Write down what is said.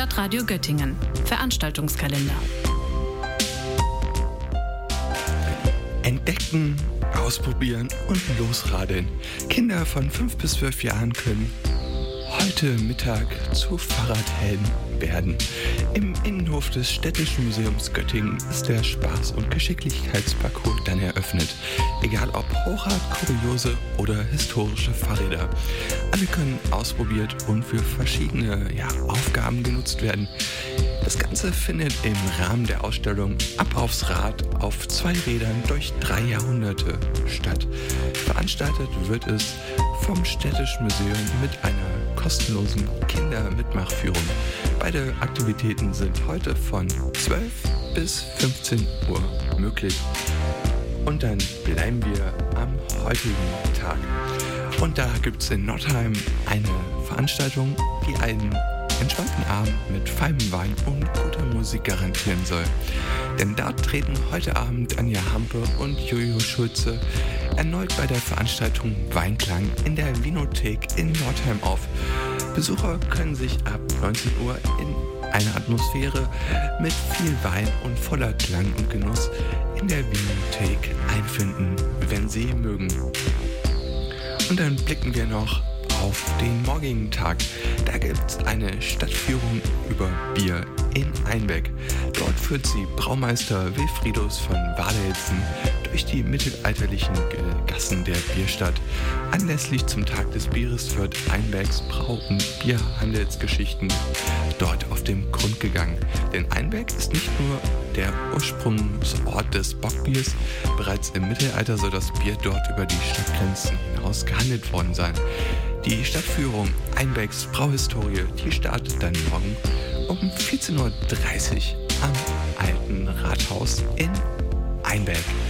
Stadtradio Göttingen. Veranstaltungskalender. Entdecken, ausprobieren und losradeln. Kinder von 5 bis 12 Jahren können heute Mittag zu Fahrradhelden werden. Im Innenhof des Städtischen Museums Göttingen ist der Spaß- und Geschicklichkeitsparcours dann eröffnet. Egal ob Hochrad, Kuriose oder historische Fahrräder. Alle können ausprobiert und für verschiedene Aufgaben genutzt werden. Das Ganze findet im Rahmen der Ausstellung Ab aufs Rad auf 2 Rädern durch 3 Jahrhunderte statt. Veranstaltet wird es vom Städtischen Museum mit einer kostenlosen Kindermitmachführung. Beide Aktivitäten sind heute von 12 bis 15 Uhr möglich. Und dann bleiben wir am heutigen Tag. Und da gibt es in Nordheim eine Veranstaltung, die einen entspannten Abend mit feinem Wein und guter Musik garantieren soll. Denn dort treten heute Abend Anja Hampe und Jojo Schulze erneut bei der Veranstaltung Weinklang in der Winothek in Nordheim auf. Besucher können sich ab 19 Uhr in eine Atmosphäre mit viel Wein und voller Klang und Genuss in der Winothek einfinden, wenn sie mögen. Und dann blicken wir noch auf den morgigen Tag. Da gibt es eine Stadtführung über Bier in Einbeck. Dort führt sie Braumeister Wilfriedus von Wadelzen durch die mittelalterlichen Gassen der Bierstadt. Anlässlich zum Tag des Bieres wird Einbecks Brau- und Bierhandelsgeschichten dort auf den Grund gegangen. Denn Einbeck ist nicht nur der Ursprungsort des Bockbiers. Bereits im Mittelalter soll das Bier dort über die Stadtgrenzen hinaus gehandelt worden sein. Die Stadtführung Einbecks Brauhistorie, die startet dann morgen um 14.30 Uhr am Alten Rathaus in Einbeck.